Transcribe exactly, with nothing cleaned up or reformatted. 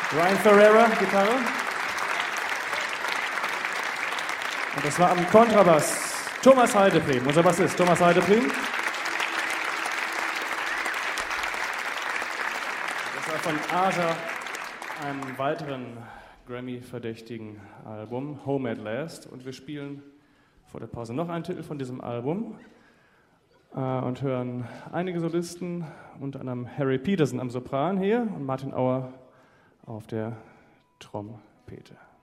Ryan Ferreira, Gitarre. Und das war am Kontrabass Thomas Heideprim, unser Bassist Thomas Heideprim. Das war von Aja, einem weiteren Grammy-verdächtigen Album, Home at Last. Und wir spielen vor der Pause noch einen Titel von diesem Album äh, und hören einige Solisten, unter anderem Harry Peterson am Sopran hier und Martin Auer auf der Trompete.